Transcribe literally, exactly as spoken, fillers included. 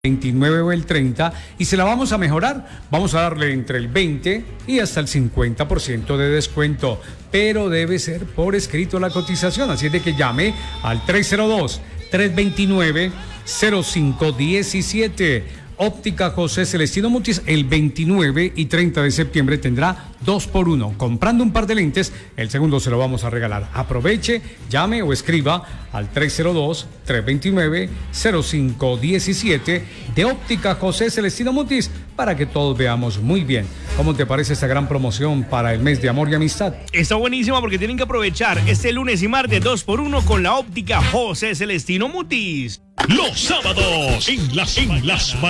veintinueve o el treinta y se la vamos a mejorar, vamos a darle entre el veinte y hasta el cincuenta por ciento de descuento, pero debe ser por escrito la cotización, así es de que llame al tres cero dos, tres dos nueve, cero cinco uno siete. Óptica José Celestino Mutis, el veintinueve y treinta de septiembre tendrá dos por uno. Comprando un par de lentes, el segundo se lo vamos a regalar. Aproveche, llame o escriba al tres cero dos, tres dos nueve, cero cinco uno siete de Óptica José Celestino Mutis para que todos veamos muy bien. ¿Cómo te parece esta gran promoción para el mes de amor y amistad? Está buenísima porque tienen que aprovechar este lunes y martes dos por uno con la Óptica José Celestino Mutis. Los sábados en las, en las